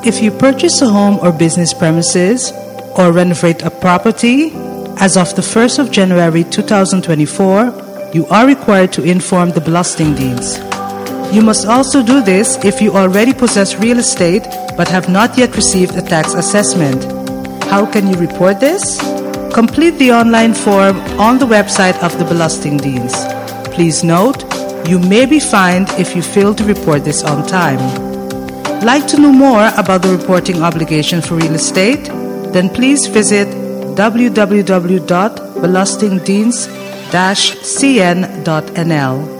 if you purchase a home or business premises or renovate a property, as of the 1st of January 2024, you are required to inform the Belastingdienst. You must also do this if you already possess real estate but have not yet received a tax assessment. How can you report this? Complete the online form on the website of the Belastingdienst. Please note, you may be fined if you fail to report this on time. Like to know more about the reporting obligation for real estate? Then please visit www.belastingdienst-cn.nl.